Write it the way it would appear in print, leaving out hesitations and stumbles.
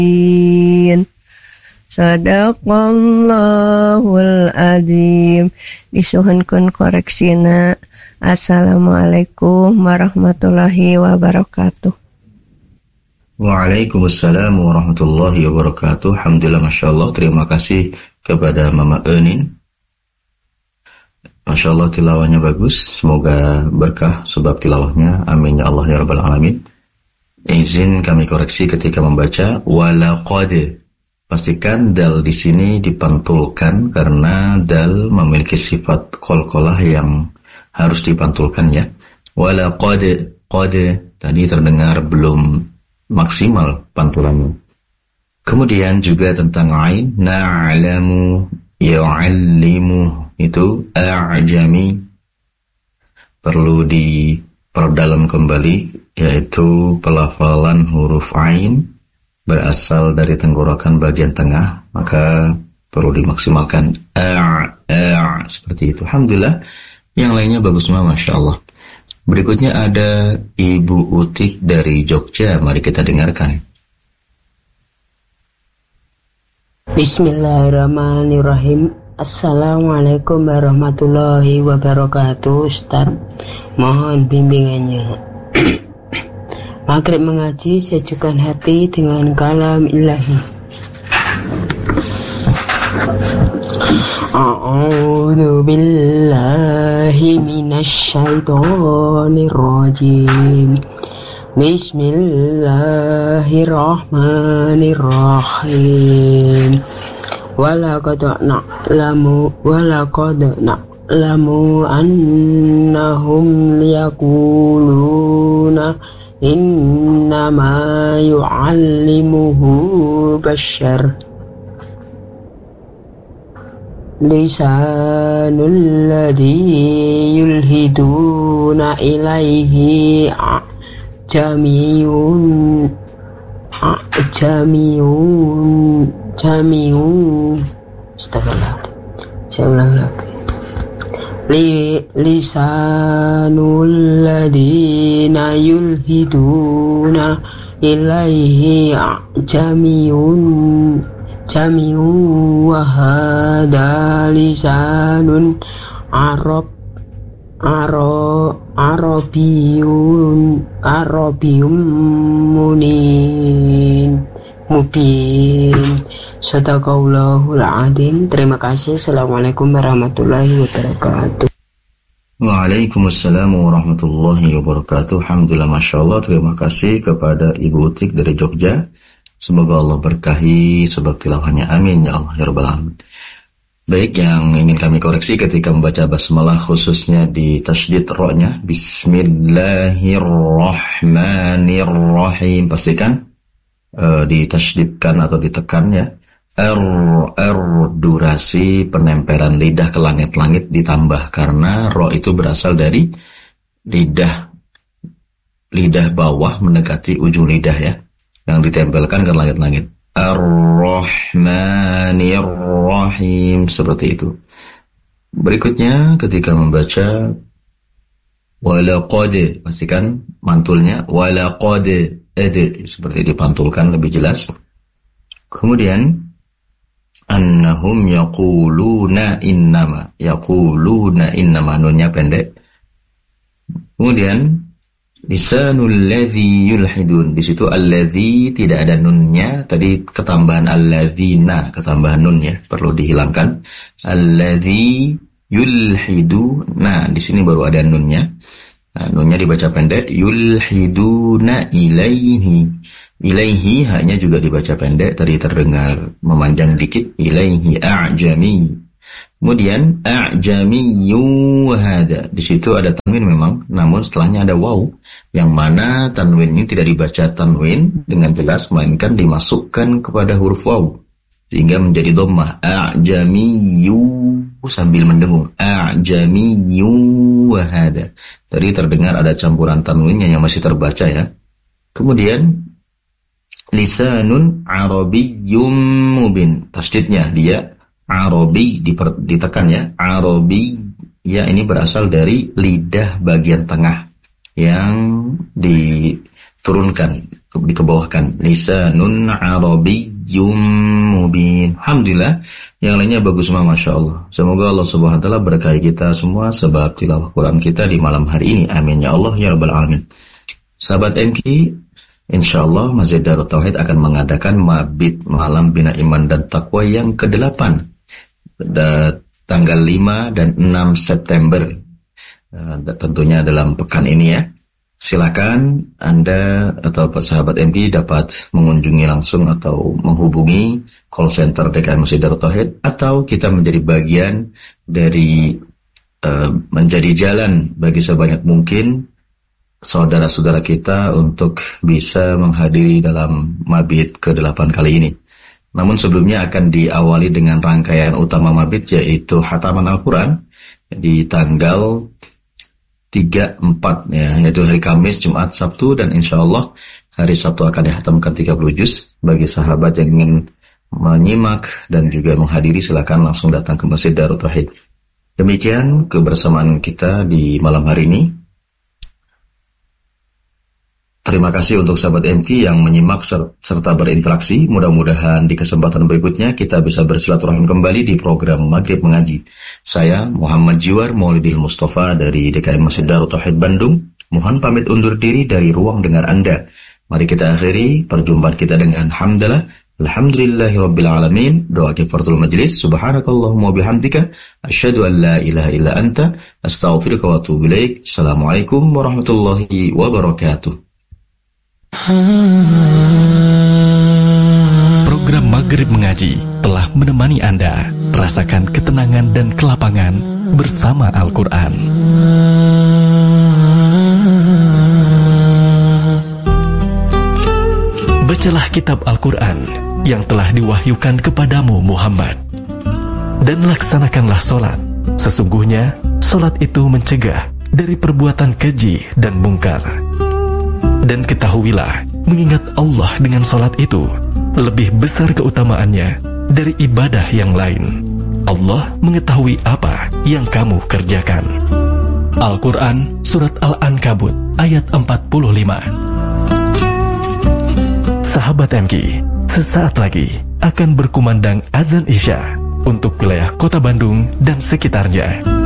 Sadaqallahul adzim. Disuhunkeun koreksina. Assalamualaikum warahmatullahi wabarakatuh. Waalaikumsalam warahmatullahi wabarakatuh. Alhamdulillah, Masya Allah. Terima kasih kepada Mama Enin. Masya Allah, tilawahnya bagus. Semoga berkah sebab tilawahnya. Amin ya Allah ya Rabbal Alamin. Izin kami koreksi ketika membaca walaqad. Pastikan dal di sini dipantulkan karena dal memiliki sifat qalqalah yang harus dipantulkan ya. Walaqad, qad tadi terdengar belum maksimal pantulannya. Kemudian juga tentang ain, na'lamu, ya'allimu, itu a'jami, perlu diperdalam kembali, yaitu pelafalan huruf ain berasal dari tenggorokan bagian tengah, maka perlu dimaksimalkan seperti itu. Alhamdulillah, yang lainnya bagus semua, Masya Allah. Berikutnya ada Ibu Utik dari Jogja, mari kita dengarkan. Bismillahirrahmanirrahim. Assalamualaikum warahmatullahi wabarakatuh. Ustaz, mohon bimbingannya. Maghrib mengaji, sejukkan hati dengan kalam ilahi. A'udzu billahi minasy syaithanir rajim. Bismillahirrahmanirrahim. Walaqad na'lamu annahum yaquluna innama yu'allimuhu bashar. Lisanul ladzi yulhiduna ilaihi jami'un astagfirullah. Saya ulang lagi. Lisanul ladina yulhiduna ilaihi jami'un wa hada lisanun Arabiyyun mubin. Sadaqallahul adzim. Terima kasih. Assalamualaikum warahmatullahi wabarakatuh. Waalaikumsalam warahmatullahi wabarakatuh. Alhamdulillah, Masya Allah. Terima kasih kepada Ibu Utik dari Jogja. Semoga Allah berkahi sebab tilawahnya. Amin ya Allah ya Rabbal Alamin. Baik, yang ingin kami koreksi ketika membaca basmalah khususnya di tasydid ro-nya, Bismillahirrahmanirrahim, pastikan ditasydidkan atau ditekan ya. Durasi penempelan lidah ke langit-langit ditambah karena ro itu berasal dari lidah bawah mendekati ujung lidah ya, yang ditempelkan ke langit-langit. Ar-Rahmanir-Rahim, seperti itu. Berikutnya ketika membaca walaqad, pastikan mantulnya walaqad, seperti dipantulkan lebih jelas. Kemudian annahum yaquluna innama, nunnya pendek. Kemudian lisanul ladzi yulhidun, di situ alladzi tidak ada nunnya, tadi ketambahan alladzina, ketambahan nunnya perlu dihilangkan. Alladzi yulhiduna, di sini baru ada nunnya. Nah, nunnya dibaca pendek. Yulhiduna ilaihi hanya juga dibaca pendek, tadi terdengar memanjang dikit. Ilaihi a'jami. Kemudian a'jamiyyu hada, di situ ada tanwin memang, namun setelahnya ada waw, yang mana tanwin ini tidak dibaca tanwin dengan jelas, melainkan dimasukkan kepada huruf waw sehingga menjadi dhammah. A'jamiyyu sambil mendengung, a'jamiyyu hada. Tadi terdengar ada campuran tanwinnya yang masih terbaca ya. Kemudian lisanun arabiyyum mubin, tasydidnya dia Arabi ditekan ya. Arabi ya, ini berasal dari lidah bagian tengah yang diturunkan. dikebawahkan. Lisanun Arabiyyum mubin. Alhamdulillah, yang lainnya bagus semua, Masya Allah. Semoga Allah Subhanahu wa Ta'ala berkahi kita semua sebab tilawah Quran kita di malam hari ini. Amin ya Allah ya Rabbal Alamin. Sahabat MQ, insya Allah Masjid Darut Tauhid akan mengadakan mabit malam bina iman dan takwa yang ke-8 tanggal 5 dan 6 September. Tentunya dalam pekan ini ya. Silakan Anda atau sahabat MD dapat mengunjungi langsung atau menghubungi call center DKM Masjid Darut Tauhid, atau kita menjadi bagian dari menjadi jalan bagi sebanyak mungkin saudara-saudara kita untuk bisa menghadiri dalam mabit ke-8 kali ini. Namun sebelumnya akan diawali dengan rangkaian utama mabit, yaitu khataman Al-Quran di tanggal 3-4 ya, yaitu hari Kamis, Jumat, Sabtu, dan insya Allah hari Sabtu akan dihatamkan 30 juz. Bagi sahabat yang ingin menyimak dan juga menghadiri, silakan langsung datang ke Masjid Darut Tauhid. Demikian kebersamaan kita di malam hari ini. Terima kasih untuk sahabat MQ yang menyimak serta berinteraksi. Mudah-mudahan di kesempatan berikutnya kita bisa bersilaturahim kembali di program Maghrib Mengaji. Saya Muhammad Jiwar Maulidil Mustafa dari DKM Masjid Darut Tauhid Bandung. Mohon pamit undur diri dari ruang dengar Anda. Mari kita akhiri perjumpaan kita dengan hamdalah. Alhamdulillahirabbil alamin. Doa kifaratul majlis. Subhanakallahumma bihamdika asyhadu an la ilaha illa anta astaghfiruka wa atubu ilaik. Assalamualaikum warahmatullahi wabarakatuh. Program Maghrib Mengaji telah menemani Anda rasakan ketenangan dan kelapangan bersama Al-Quran. Bacalah kitab Al-Quran yang telah diwahyukan kepadamu Muhammad, dan laksanakanlah solat. Sesungguhnya solat itu mencegah dari perbuatan keji dan mungkar. Dan ketahuilah, mengingat Allah dengan solat itu lebih besar keutamaannya dari ibadah yang lain. Allah mengetahui apa yang kamu kerjakan. Al-Quran Surat Al-Ankabut ayat 45. Sahabat MQ, sesaat lagi akan berkumandang azan Isya untuk wilayah Kota Bandung dan sekitarnya.